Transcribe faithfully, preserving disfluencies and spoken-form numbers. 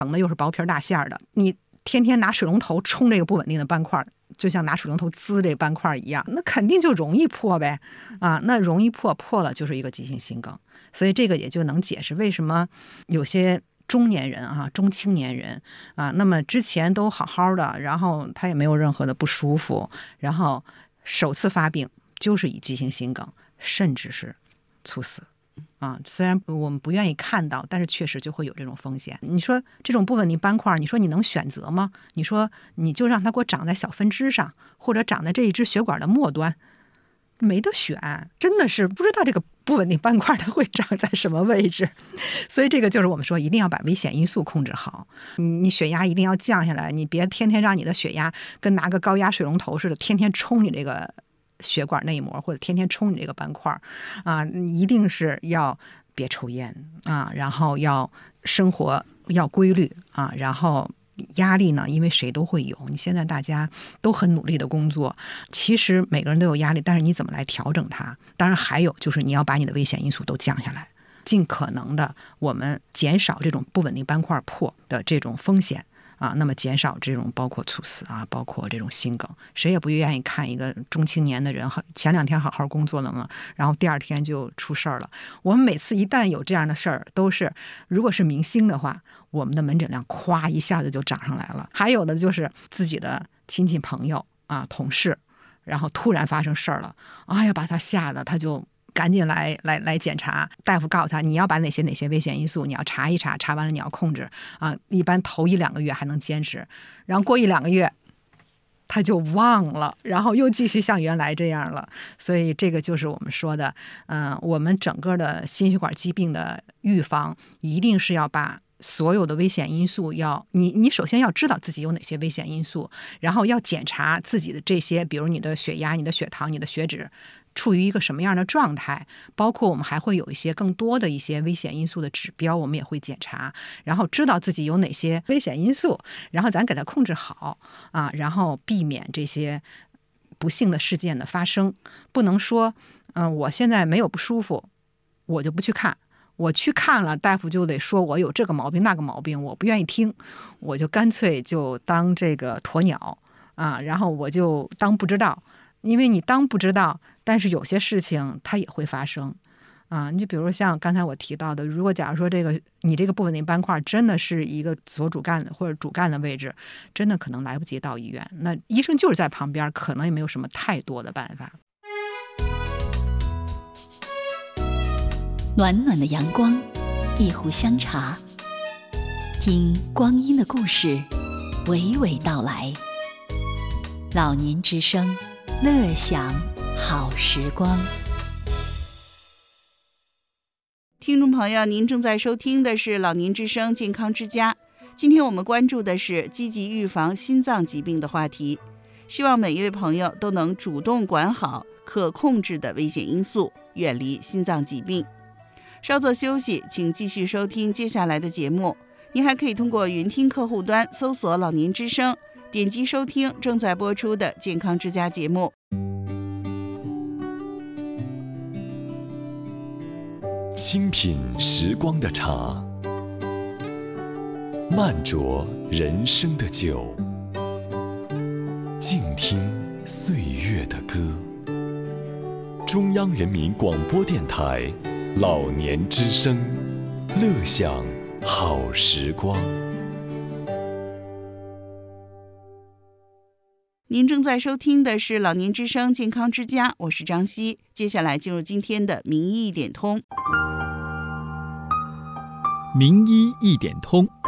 整的又是薄皮大馅的，你天天拿水龙头冲这个不稳定的斑块，就像拿水龙头滋这斑块一样，那肯定就容易破呗啊！那容易破，破了就是一个急性心梗。所以这个也就能解释为什么有些中年人啊、中青年人啊，那么之前都好好的，然后他也没有任何的不舒服，然后首次发病就是以急性心梗，甚至是猝死。啊，虽然我们不愿意看到，但是确实就会有这种风险。你说这种不稳定斑块，你说你能选择吗？你说你就让它给我长在小分支上，或者长在这一支血管的末端，没得选，真的是不知道这个不稳定斑块它会长在什么位置。所以这个就是我们说一定要把危险因素控制好，你血压一定要降下来，你别天天让你的血压跟拿个高压水龙头似的，天天冲你这个血管内膜，或者天天冲你这个斑块啊，一定是要别抽烟啊，然后要生活要规律啊，然后压力呢，因为谁都会有，你现在大家都很努力的工作，其实每个人都有压力，但是你怎么来调整它？当然还有就是你要把你的危险因素都降下来，尽可能的我们减少这种不稳定斑块破的这种风险。啊，那么减少这种包括猝死啊，包括这种心梗，谁也不愿意看一个中青年的人，前两天好好工作了嘛，然后第二天就出事儿了。我们每次一旦有这样的事儿，都是如果是明星的话，我们的门诊量咵一下子就涨上来了。还有的就是自己的亲戚朋友啊、同事，然后突然发生事儿了，哎呀，把他吓得他就赶紧来来来检查，大夫告诉他你要把哪些哪些危险因素你要查一查，查完了你要控制啊。一般头一两个月还能坚持，然后过一两个月他就忘了，然后又继续像原来这样了。所以这个就是我们说的，嗯、呃，我们整个的心血管疾病的预防，一定是要把所有的危险因素要你你首先要知道自己有哪些危险因素，然后要检查自己的这些，比如你的血压、你的血糖、你的血脂处于一个什么样的状态，包括我们还会有一些更多的一些危险因素的指标，我们也会检查，然后知道自己有哪些危险因素，然后咱给它控制好啊，然后避免这些不幸的事件的发生。不能说嗯、呃，我现在没有不舒服我就不去看，我去看了大夫就得说我有这个毛病那个毛病，我不愿意听，我就干脆就当这个鸵鸟啊，然后我就当不知道。因为你当不知道，但是有些事情它也会发生啊。你就比如像刚才我提到的，如果假如说这个你这个不稳定斑块真的是一个左主干或者主干的位置，真的可能来不及到医院，那医生就是在旁边，可能也没有什么太多的办法。 暖暖的阳光，一壶香茶，听光阴的故事娓娓道来。老年之声，乐享好时光。 听众朋友，您正在收听的是老年之声健康之家。今天我们关注的是积极预防心脏疾病的话题，希望每一位朋友都能主动管好可控制的危险因素，远离心脏疾病。稍作休息，请继续收听接下来的节目。您还可以通过云听客户端搜索老年之声，点击收听正在播出的健康之家节目。 清品时光的茶，慢酌人生的酒，静听岁月的歌。中央人民广播电台老年之声，乐享好时光。 您正在收听的是老年之声健康之家，我是张希。接下来进入今天的名医一点通。 名医一点通，